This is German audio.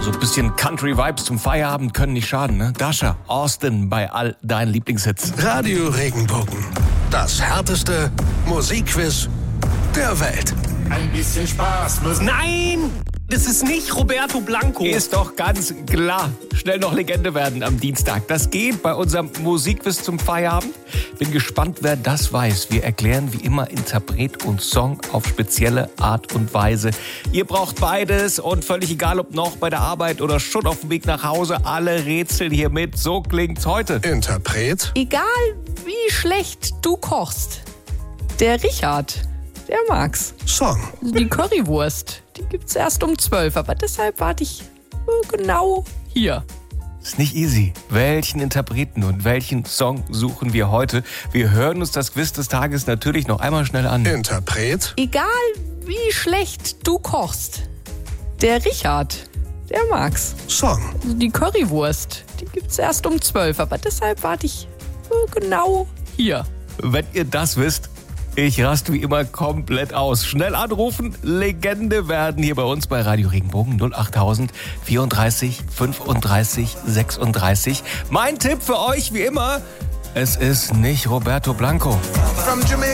So ein bisschen Country-Vibes zum Feierabend können nicht schaden, ne? Dasha, Austin bei all deinen Lieblingshits. Radio Regenbogen. Das härteste Musikquiz der Welt. Ein bisschen Spaß muss... Nein! Das ist nicht Roberto Blanco. Ist doch ganz klar. Schnell noch Legende werden am Dienstag. Das geht bei unserem Musikquiz zum Feierabend. Bin gespannt, wer das weiß. Wir erklären wie immer Interpret und Song auf spezielle Art und Weise. Ihr braucht beides und völlig egal, ob noch bei der Arbeit oder schon auf dem Weg nach Hause, alle rätseln hier mit. So klingt's heute. Interpret. Egal wie schlecht du kochst, der Richard, der mag's. Song. Die Currywurst, die gibt's erst um 12, aber deshalb warte ich genau hier. Ist nicht easy. Welchen Interpreten und welchen Song suchen wir heute? Wir hören uns das Quiz des Tages natürlich noch einmal schnell an. Interpret. Egal wie schlecht du kochst, der Richard, der mag's. Song. Die Currywurst, die gibt's erst um 12, aber deshalb warte ich genau hier. Wenn ihr das wisst, ich raste wie immer komplett aus. Schnell anrufen, Legende werden hier bei uns bei Radio Regenbogen 08000 34 35 36. Mein Tipp für euch wie immer, es ist nicht Roberto Blanco.